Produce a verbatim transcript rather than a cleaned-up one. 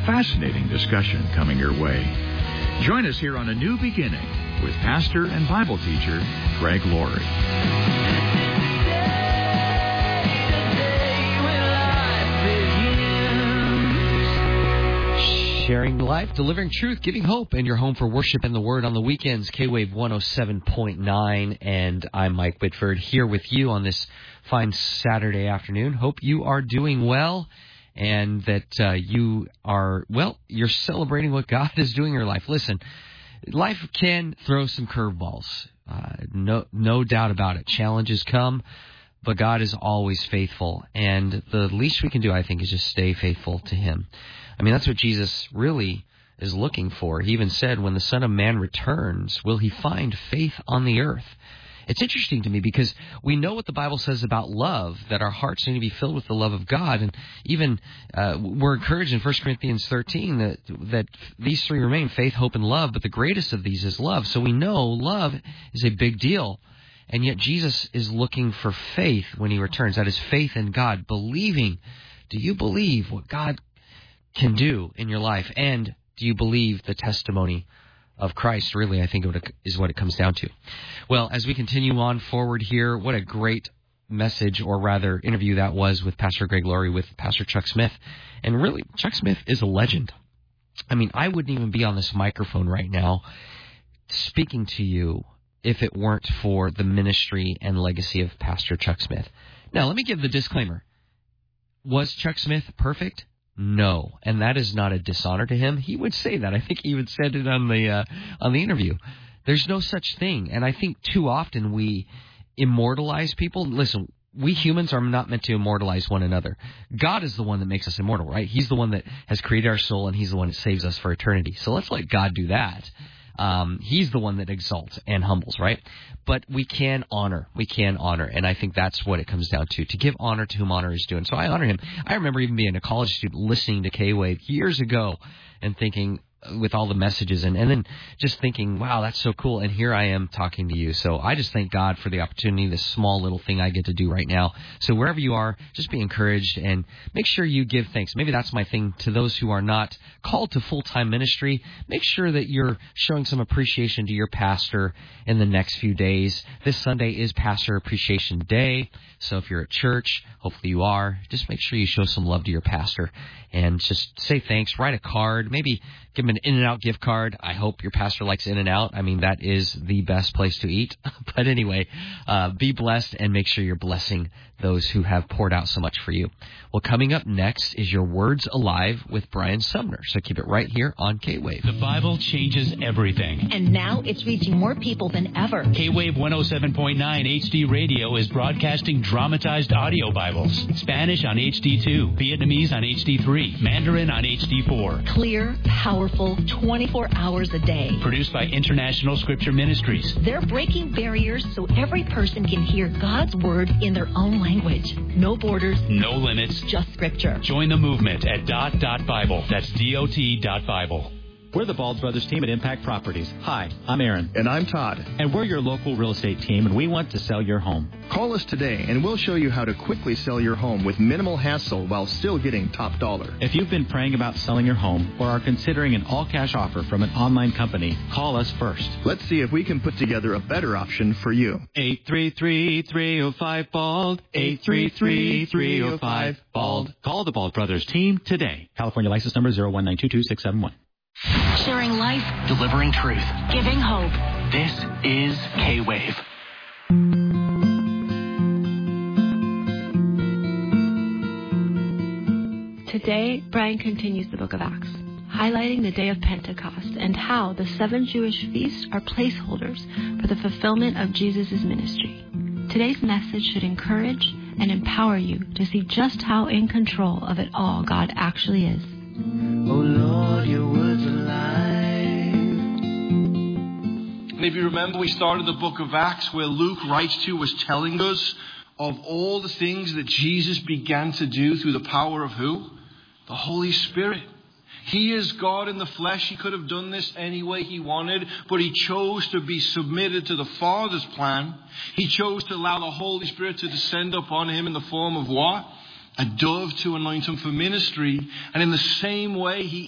fascinating discussion coming your way. Join us here on A New Beginning with pastor and Bible teacher Greg Laurie. Sharing life, delivering truth, giving hope, and your home for worship and the Word on the weekends, K-Wave one oh seven point nine, and I'm Mike Whitford here with you on this fine Saturday afternoon. Hope you are doing well and that uh, you are, well, you're celebrating what God is doing in your life. Listen, life can throw some curveballs, uh, no, no doubt about it. Challenges come, but God is always faithful, and the least we can do, I think, is just stay faithful to Him. I mean, that's what Jesus really is looking for. He even said, when the Son of Man returns, will He find faith on the earth? It's interesting to me because we know what the Bible says about love, that our hearts need to be filled with the love of God. And even uh, we're encouraged in First Corinthians thirteen that, that these three remain, faith, hope, and love, but the greatest of these is love. So we know love is a big deal. And yet Jesus is looking for faith when He returns. That is faith in God, believing. Do you believe what God can do in your life? And do you believe the testimony of Christ? Really, I think is what it comes down to. Well, as we continue on forward here, what a great message, or rather interview that was with Pastor Greg Laurie with Pastor Chuck Smith. And really, Chuck Smith is a legend. I mean, I wouldn't even be on this microphone right now speaking to you if it weren't for the ministry and legacy of Pastor Chuck Smith. Now, let me give the disclaimer. Was Chuck Smith perfect? No, and that is not a dishonor to him. He would say that. I think he even said it on the uh, on the interview. There's no such thing, and I think too often we immortalize people. Listen, we humans are not meant to immortalize one another. God is the one that makes us immortal, right? He's the one that has created our soul, and He's the one that saves us for eternity. So let's let God do that. Um, he's the one that exalts and humbles, right? But we can honor. We can honor. And I think that's what it comes down to, to give honor to whom honor is due. And so I honor him. I remember even being a college student listening to K-Wave years ago and thinking, with all the messages, and, and then just thinking, wow, that's so cool. And here I am talking to you. So I just thank God for the opportunity, this small little thing I get to do right now. So wherever you are, just be encouraged and make sure you give thanks. Maybe that's my thing to those who are not called to full-time ministry. Make sure that you're showing some appreciation to your pastor in the next few days. This Sunday is Pastor Appreciation Day. So if you're at church, hopefully you are, just make sure you show some love to your pastor and just say thanks. Write a card. Maybe give him an In-N-Out gift card. I hope your pastor likes In-N-Out. I mean, that is the best place to eat. But anyway, uh, be blessed and make sure you're blessing those who have poured out so much for you. Well, coming up next is Your Words Alive with Brian Sumner. So keep it right here on K-Wave. The Bible changes everything. And now it's reaching more people than ever. K-Wave one oh seven point nine H D Radio is broadcasting dramatized audio Bibles. Spanish on H D two, Vietnamese on H D three, Mandarin on H D four. Clear, powerful, twenty-four hours a day. Produced by International Scripture Ministries. They're breaking barriers so every person can hear God's Word in their own language. No borders. No limits. Just Scripture. Join the movement at dot dot Bible. That's D O T dot Bible. We're the Bald Brothers team at Impact Properties. Hi, I'm Aaron. And I'm Todd. And we're your local real estate team, and we want to sell your home. Call us today, and we'll show you how to quickly sell your home with minimal hassle while still getting top dollar. If you've been praying about selling your home or are considering an all-cash offer from an online company, call us first. Let's see if we can put together a better option for you. eight three three, three oh five, B A L D. eight three three, three oh five, B A L D. Call the Bald Brothers team today. California license number zero one nine two two six seven one. Sharing life, Delivering truth. giving hope. This is K-Wave. Today, Brian continues the book of Acts, highlighting the day of Pentecost and how the seven Jewish feasts are placeholders for the fulfillment of Jesus' ministry. Today's message should encourage and empower you to see just how in control of it all God actually is. Oh Lord, your words alive. And if you remember, we started the book of Acts where Luke writes to was telling us of all the things that Jesus began to do through the power of who? The Holy Spirit. He is God in the flesh. He could have done this any way he wanted, but he chose to be submitted to the Father's plan. He chose to allow the Holy Spirit to descend upon him in the form of what? A dove to anoint him for ministry. And in the same way, he